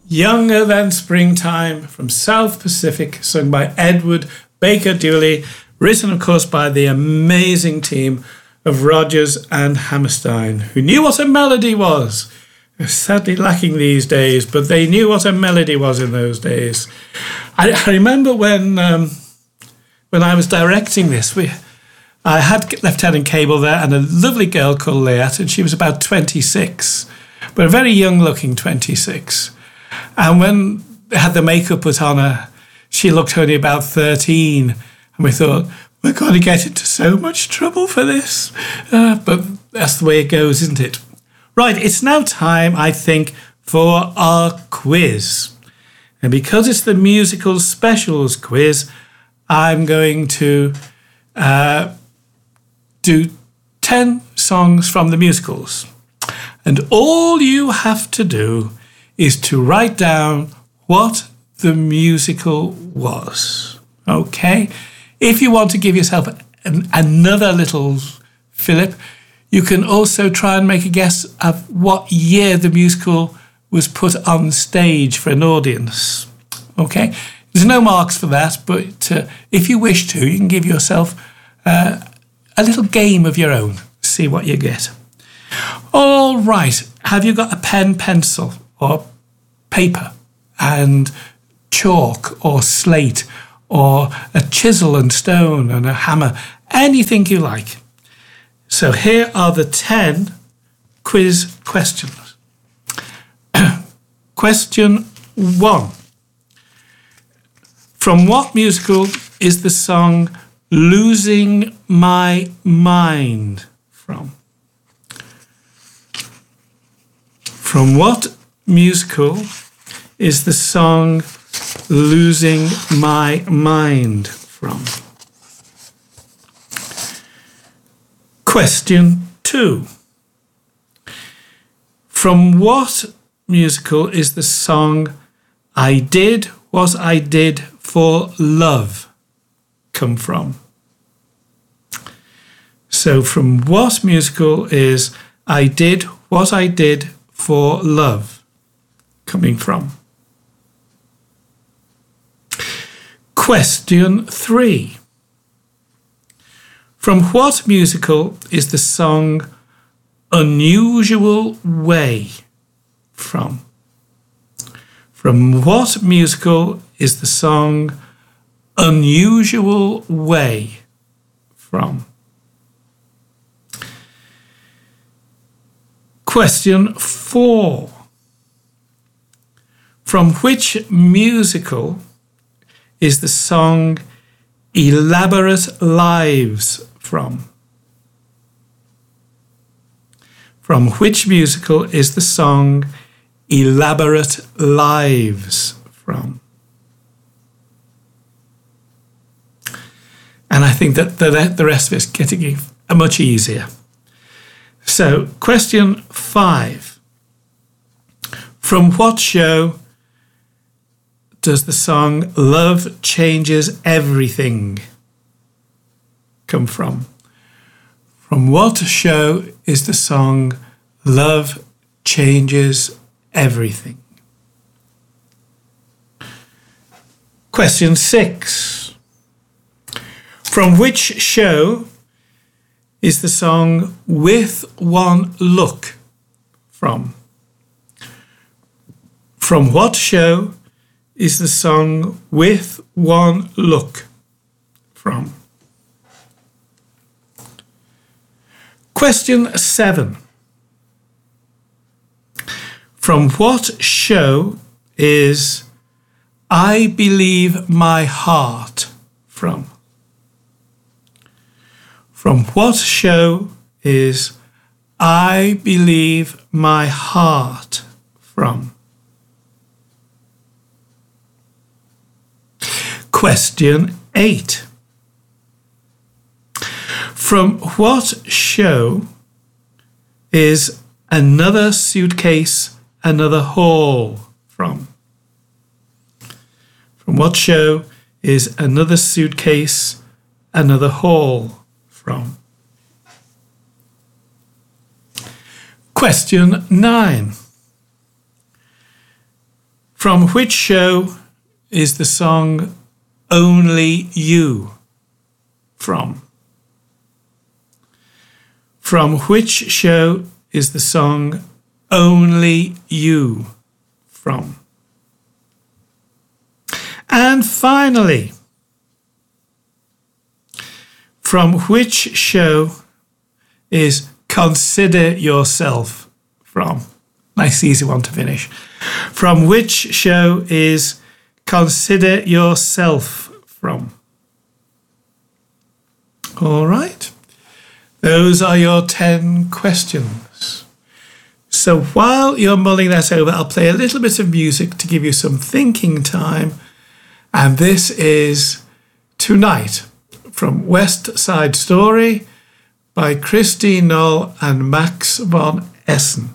Younger Than Springtime from South Pacific, sung by Edward Baker Dooley, written, of course, by the amazing team of Rodgers and Hammerstein, who knew what a melody was. They're sadly lacking these days, but they knew what a melody was in those days. I remember when I was directing this, I had Lieutenant Cable there and a lovely girl called Leat, and she was about 26, but a very young-looking 26. And when they had the makeup put on her, she looked only about 13. And we thought, we're going to get into so much trouble for this. But that's the way it goes, isn't it? Right, it's now time, I think, for our quiz. And because it's the musical specials quiz, I'm going to do 10 songs from the musicals. And all you have to do is to write down what the musical was. Okay? If you want to give yourself another little fillip, you can also try and make a guess of what year the musical was put on stage for an audience. Okay? There's no marks for that, but if you wish to, you can give yourself a little game of your own. See what you get. All right. Have you got a pen, pencil, or paper and chalk or slate or a chisel and stone and a hammer, anything you like? So here are the 10 quiz questions. Question 1. From what musical is the song Losing My Mind from? From what musical is the song Losing My Mind from? Question 2. From what musical is the song I Did What I Did for Love come from? So from what musical is I Did What I Did for Love coming from? Question 3. From what musical is the song Unusual Way from? From what musical is the song Unusual Way from? Question 4. From which musical is the song Elaborate Lives from? From which musical is the song Elaborate Lives from? And I think that the rest of it's getting much easier. So, question 5. From what show does the song Love Changes Everything come from? From what show is the song Love Changes Everything? Question 6. From which show is the song With One Look from? From what show is the song With One Look from? Question 7. From what show is I Believe My Heart from? From what show is I Believe My Heart from? Question 8. From what show is Another Suitcase, Another Haul from? From what show is Another Suitcase, Another Haul from? Question 9. From which show is the song Only You from? From which show is the song Only You from? And finally, from which show is Consider Yourself from? Nice easy one to finish. From which show is Consider Yourself from? All right. Those are your 10 questions. So while you're mulling that over, I'll play a little bit of music to give you some thinking time. And this is Tonight from West Side Story by Christy Knoll and Max von Essen.